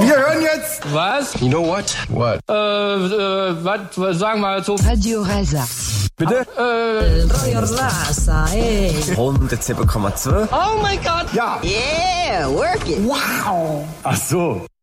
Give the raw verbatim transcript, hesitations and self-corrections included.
Wir hören jetzt. Was? You know what? What? Äh, äh, was, sagen wir mal so. Radio Rasa. Bitte? Äh, Radio Rasa, ey. hundertsieben Komma zwei. oh mein Gott. Ja. Yeah, work it. Wow. Ach so.